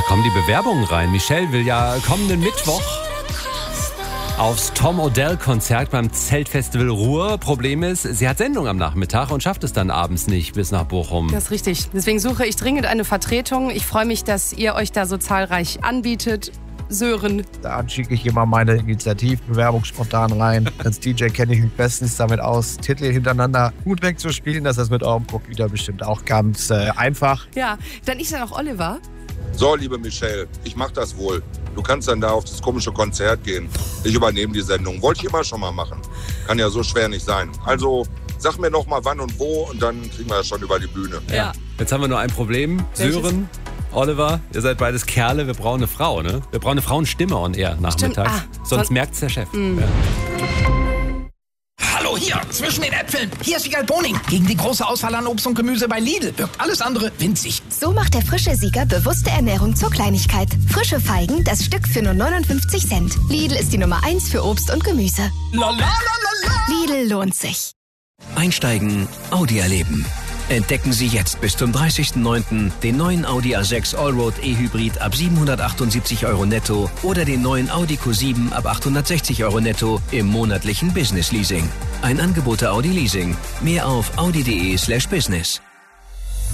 Kommen die Bewerbungen rein. Michelle will ja kommenden Mittwoch aufs Tom Odell-Konzert beim Zeltfestival Ruhr. Problem ist, sie hat Sendung am Nachmittag und schafft es dann abends nicht bis nach Bochum. Das ist richtig. Deswegen suche ich dringend eine Vertretung. Ich freue mich, dass ihr euch da so zahlreich anbietet. Sören. Da schicke ich immer meine Initiativbewerbung spontan rein. Als DJ kenne ich mich bestens damit aus, Titel hintereinander gut wegzuspielen. Das ist mit eurem Computer bestimmt auch ganz einfach. Ja, dann ist ja noch Oliver. So, liebe Michelle, ich mach das wohl. Du kannst dann da auf das komische Konzert gehen. Ich übernehme die Sendung. Wollte ich immer schon mal machen. Kann ja so schwer nicht sein. Also sag mir noch mal wann und wo und dann kriegen wir das schon über die Bühne. Ja. Jetzt haben wir nur ein Problem. Welches? Sören, Oliver, ihr seid beides Kerle. Wir brauchen eine Frau, ne? Wir brauchen eine Frauenstimme on air nachmittags. Sonst merkt's der Chef. Ja. Hallo hier, zwischen den Äpfeln. Hier ist Wiegald Boning. Gegen die große Auswahl an Obst und Gemüse bei Lidl wirkt alles andere winzig. So macht der frische Sieger bewusste Ernährung zur Kleinigkeit. Frische Feigen, das Stück für nur 59 Cent. Lidl ist die Nummer 1 für Obst und Gemüse. La la la la la. Lidl lohnt sich. Einsteigen, Audi erleben. Entdecken Sie jetzt bis zum 30.09. den neuen Audi A6 Allroad E-Hybrid ab 778 € netto oder den neuen Audi Q7 ab 860 € netto im monatlichen Business Leasing. Ein Angebot der Audi Leasing. Mehr auf audi.de/business.